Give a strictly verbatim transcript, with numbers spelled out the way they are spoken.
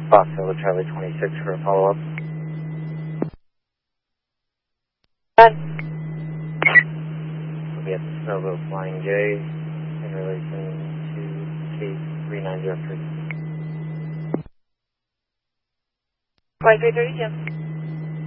Foxtrot Charlie twenty-six for a follow-up. Done. We'll be at the Snowville Flying J in relation to case three nine zero three. Flight three thirty-two.